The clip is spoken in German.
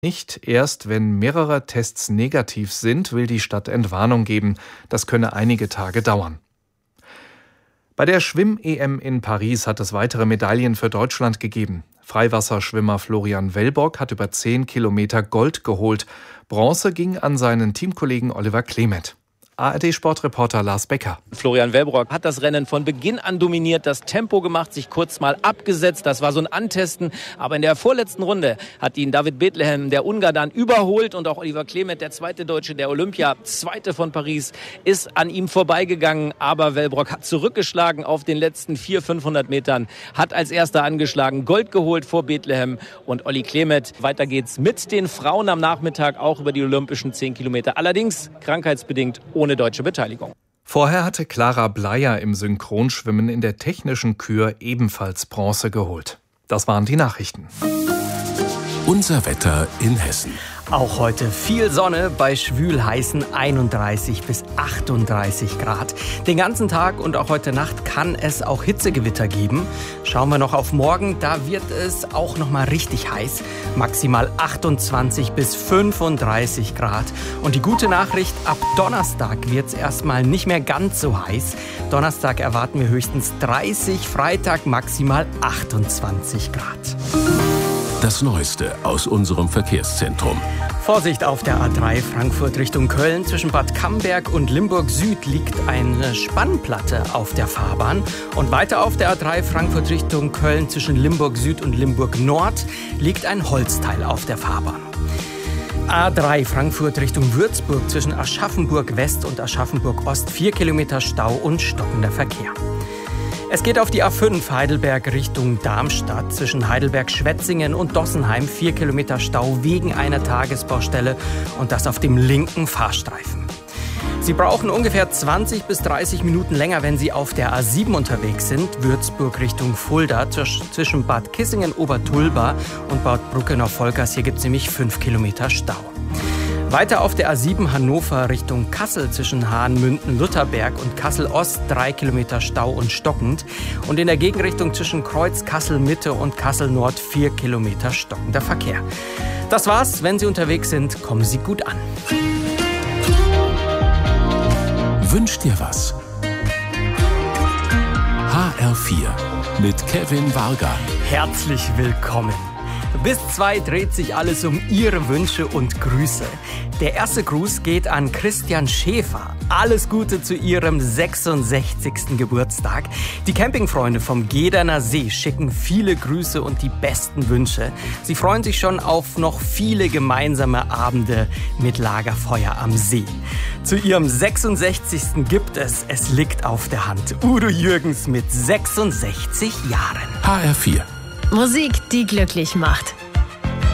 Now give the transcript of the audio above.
Nicht erst, wenn mehrere Tests negativ sind, will die Stadt Entwarnung geben. Das könne einige Tage dauern. Bei der Schwimm-EM in Paris hat es weitere Medaillen für Deutschland gegeben. Freiwasserschwimmer Florian Wellborg hat über 10 Kilometer Gold geholt. Bronze ging an seinen Teamkollegen Oliver Klemet. ARD-Sportreporter Lars Becker. Florian Wellborg hat das Rennen von Beginn an dominiert, das Tempo gemacht, sich kurz mal abgesetzt. Das war so ein Antesten. Aber in der vorletzten Runde hat ihn David Bethlehem, der Ungar, dann überholt. Und auch Oliver Klemet, der zweite Deutsche der Olympia-Zweite von Paris, ist an ihm vorbeigegangen. Aber Wellborg hat zurückgeschlagen auf den letzten 400-500 Metern, hat als erster angeschlagen, Gold geholt vor Bethlehem und Olli Klemet. Weiter geht's mit den Frauen am Nachmittag, auch über die olympischen 10 Kilometer. Allerdings krankheitsbedingt ohne deutsche Beteiligung. Vorher hatte Clara Bleier im Synchronschwimmen in der technischen Kür ebenfalls Bronze geholt. Das waren die Nachrichten. Unser Wetter in Hessen. Auch heute viel Sonne bei schwül-heißen 31 bis 38 Grad. Den ganzen Tag und auch heute Nacht kann es auch Hitzegewitter geben. Schauen wir noch auf morgen, da wird es auch noch mal richtig heiß. Maximal 28 bis 35 Grad. Und die gute Nachricht, ab Donnerstag wird es erstmal nicht mehr ganz so heiß. Donnerstag erwarten wir höchstens 30, Freitag maximal 28 Grad. Das Neueste aus unserem Verkehrszentrum. Vorsicht auf der A3 Frankfurt Richtung Köln. Zwischen Bad Camberg und Limburg Süd liegt eine Spannplatte auf der Fahrbahn. Und weiter auf der A3 Frankfurt Richtung Köln zwischen Limburg Süd und Limburg Nord liegt ein Holzteil auf der Fahrbahn. A3 Frankfurt Richtung Würzburg zwischen Aschaffenburg West und Aschaffenburg Ost 4 Kilometer Stau und stockender Verkehr. Es geht auf die A5 Heidelberg Richtung Darmstadt zwischen Heidelberg-Schwetzingen und Dossenheim 4 Kilometer Stau wegen einer Tagesbaustelle und das auf dem linken Fahrstreifen. Sie brauchen ungefähr 20 bis 30 Minuten länger, wenn Sie auf der A7 unterwegs sind, Würzburg Richtung Fulda zwischen Bad Kissingen-Obertulba und Bad Bruckenau-Volkers. Hier gibt es nämlich 5 Kilometer Stau. Weiter auf der A7 Hannover Richtung Kassel zwischen Hahn-Münden-Lutherberg und Kassel-Ost 3 Kilometer Stau und stockend. Und in der Gegenrichtung zwischen Kreuz Kassel-Mitte und Kassel-Nord 4 Kilometer stockender Verkehr. Das war's. Wenn Sie unterwegs sind, kommen Sie gut an. Wünsch dir was? HR4 mit Kevin Varga. Herzlich willkommen. Bis 2 dreht sich alles um Ihre Wünsche und Grüße. Der erste Gruß geht an Christian Schäfer. Alles Gute zu Ihrem 66. Geburtstag. Die Campingfreunde vom Gederner See schicken viele Grüße und die besten Wünsche. Sie freuen sich schon auf noch viele gemeinsame Abende mit Lagerfeuer am See. Zu Ihrem 66. gibt es liegt auf der Hand, Udo Jürgens mit 66 Jahren. HR4. Musik, die glücklich macht.